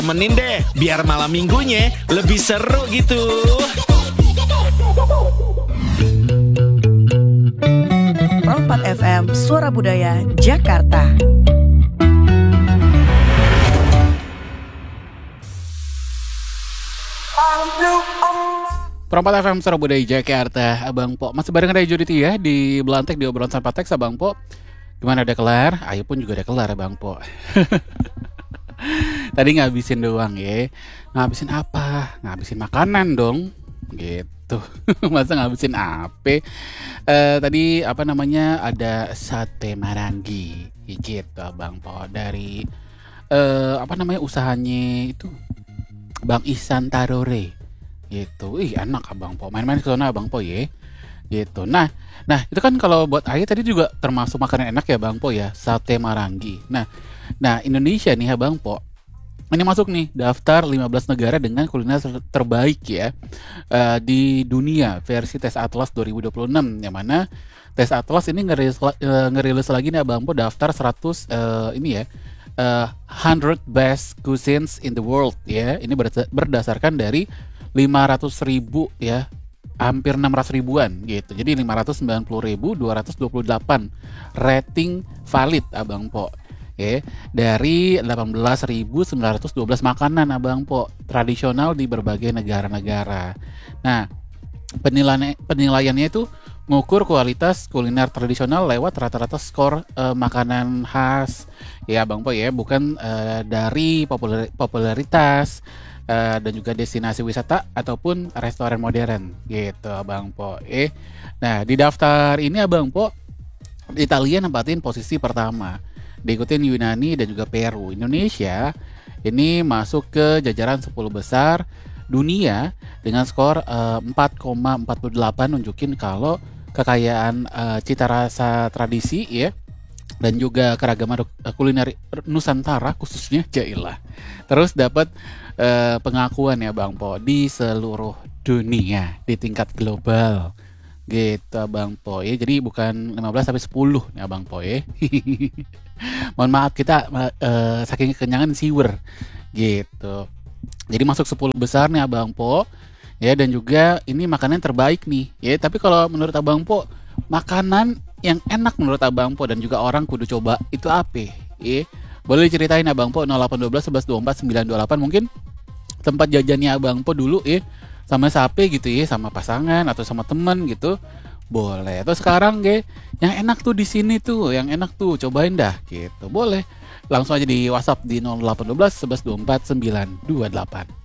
Temenin deh, biar malam minggunya lebih seru gitu. Rompat FM, Suara Budaya, Jakarta. Perempat FM Suara Budaya Jakarta, Abang Po. Masih bareng Ray Juditia di Belantek di obrolan Sampah Teks, Abang Po. Gimana, udah kelar? Ayo pun juga udah kelar, Abang Po. Tadi ngabisin doang ya. Ngabisin apa? Ngabisin makanan dong. Gitu. Masa ngabisin apa? Tadi apa namanya? Ada sate marangi. Gitu, Abang Po. Dari apa namanya usahanya itu? Bang Ihsan Tarore. Gitu. Ih, enak Abang Po. Main-main ke sana Abang Po ya. Gitu. Nah, itu kan kalau buat Ayah tadi juga termasuk makanan enak ya Bang Po ya, sate marangi. Nah, Indonesia nih Abang Po. Ini masuk nih daftar 15 negara dengan kuliner terbaik ya di dunia versi Tes Atlas 2026, yang mana Tes Atlas ini ngerilis lagi nih Abang Po daftar 100 ini ya 100 best cuisines in the world ya. Ini berdasarkan dari 500.000 ya, hampir 600 ribuan gitu. Jadi 590.228 rating valid Abang Po. Ya, dari 18.912 makanan Abang Po tradisional di berbagai negara-negara. Nah, penilaiannya itu mengukur kualitas kuliner tradisional lewat rata-rata skor makanan khas ya Abang Po ya, bukan dari popularitas dan juga destinasi wisata ataupun restoran modern gitu Abang Po. Nah, di daftar ini Abang Po, Italia nempatin posisi pertama, diikutin Yunani dan juga Peru. Indonesia ini masuk ke jajaran 10 besar dunia dengan skor 4,48, nunjukin kalau kekayaan cita rasa tradisi ya dan juga keragaman kuliner Nusantara khususnya jailah terus dapat pengakuan ya Bang Po di seluruh dunia di tingkat global gitu Bang Po ya. Jadi bukan 15 tapi 10 nih Bang Po ya. Mohon maaf kita saking kekenyangan siwer gitu. Jadi masuk 10 besar nih Abang Po ya, dan juga ini makanan terbaik nih ya. Tapi kalau menurut Abang Po, makanan yang enak menurut Abang Po dan juga orang kudu coba itu apa ya? Boleh diceritain Abang Po 0812 11 24 928 mungkin tempat jajannya Abang Po dulu ya, sama siapa gitu ya, sama pasangan atau sama temen gitu. Boleh. Atau sekarang yang enak tuh di sini tuh, yang enak tuh cobain dah gitu. Boleh. Langsung aja di WhatsApp di 0812 11 24 928.